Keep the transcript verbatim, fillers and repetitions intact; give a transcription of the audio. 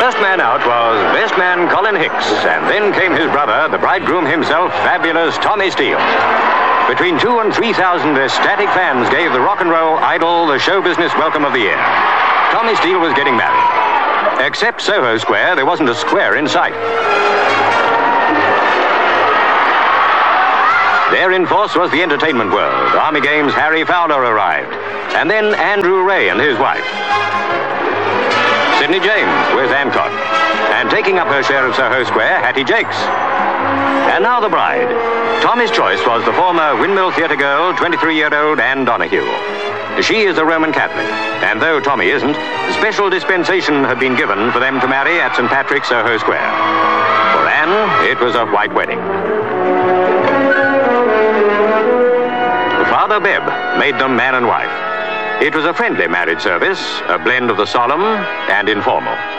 first man out was best man Colin Hicks, and then came his brother, the bridegroom himself, fabulous Tommy Steele. Between two and three thousand ecstatic fans gave the rock and roll idol the show business welcome of the year. Tommy Steele was getting married. Except Soho Square, there wasn't a square in sight. There in force was the entertainment world. Army Games' Harry Fowler arrived. And then Andrew Ray and his wife. Sidney James with Hancock. And taking up her share of Soho Square, Hattie Jakes. And now the bride. Tommy's choice was the former Windmill Theatre girl, twenty-three-year-old Anne Donahue. She is a Roman Catholic, and though Tommy isn't, special dispensation had been given for them to marry at Saint Patrick's, Soho Square. For Anne, it was a white wedding. Father Bebb made them man and wife. It was a friendly marriage service, a blend of the solemn and informal.